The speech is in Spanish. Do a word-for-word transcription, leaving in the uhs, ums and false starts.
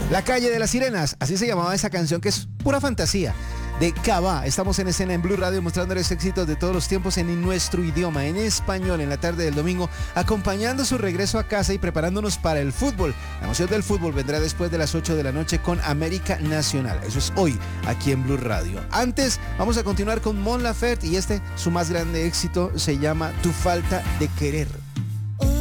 La calle de las sirenas, así se llamaba esa canción que es pura fantasía. De Cava, estamos en escena en Blue Radio mostrándoles éxitos de todos los tiempos en nuestro idioma, en español, en la tarde del domingo, acompañando su regreso a casa y preparándonos para el fútbol. La emoción del fútbol vendrá después de las ocho de la noche con América Nacional. Eso es hoy, aquí en Blue Radio. Antes, vamos a continuar con Mon Laferte y este, su más grande éxito, se llama Tu falta de querer.